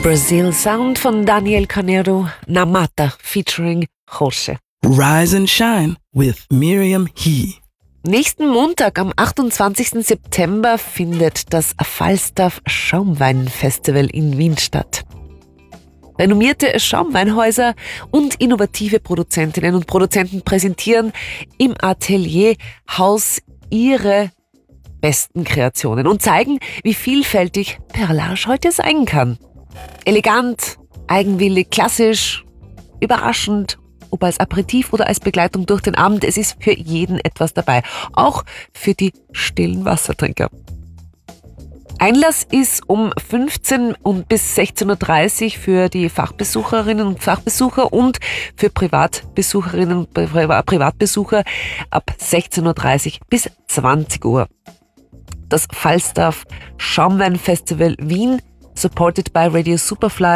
Brazil Sound von Daniel Carneiro, Namata featuring Jose. Rise and Shine with Miriam He. Nächsten Montag, am 28. September, findet das Falstaff Schaumweinfestival in Wien statt. Renommierte Schaumweinhäuser und innovative Produzentinnen und Produzenten präsentieren im Atelier Haus ihre besten Kreationen und zeigen, wie vielfältig Perlage heute sein kann. Elegant, eigenwillig, klassisch, überraschend, ob als Aperitif oder als Begleitung durch den Abend, es ist für jeden etwas dabei, auch für die stillen Wassertrinker. Einlass ist um 15 und bis 16.30 Uhr für die Fachbesucherinnen und Fachbesucher und für Privatbesucherinnen und Privatbesucher ab 16.30 Uhr bis 20 Uhr. Das Falstaff Schaumweinfestival Wien, supported by Radio Superfly.